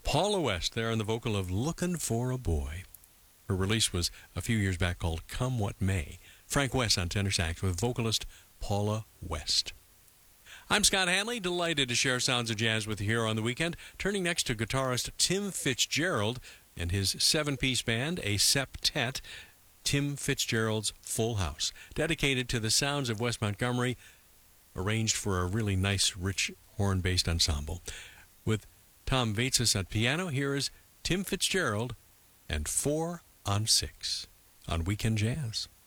Paula West there on the vocal of Looking for a Boy. Her release was a few years back called Come What May. Frank West on tenor sax with vocalist Paula West. I'm Scott Hanley, delighted to share sounds of jazz with you here on the weekend. Turning next to guitarist Tim Fitzgerald and his 7-piece band, a septet, Tim Fitzgerald's Full House, dedicated to the sounds of West Montgomery, arranged for a really nice, rich horn-based ensemble. With Tom Waits at piano, here is Tim Fitzgerald and 4 on 6 on Weekend Jazz.